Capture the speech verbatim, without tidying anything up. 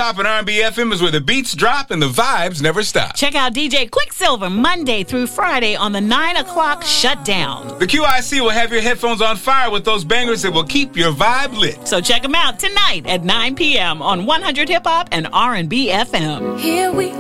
Hop and R and B F M is where the beats drop and the vibes never stop. Check out D J Quicksilver Monday through Friday on the nine o'clock shutdown. The Q I C will have your headphones on fire with those bangers that will keep your vibe lit. So check them out tonight at nine p.m. on one hundred Hip Hop and R and B F M. Here we